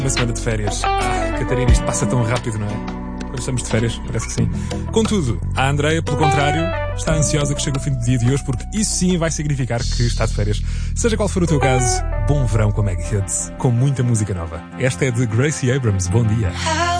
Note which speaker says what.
Speaker 1: Uma semana de férias. Catarina, isto passa tão rápido, não é? Quando estamos de férias, parece que sim. Contudo, a Andreia, pelo contrário, está ansiosa que chegue o fim do dia de hoje, porque isso sim vai significar que está de férias. Seja qual for o teu caso, bom verão com a Mega Hits, com muita música nova. Esta é de Gracie Abrams. Bom dia.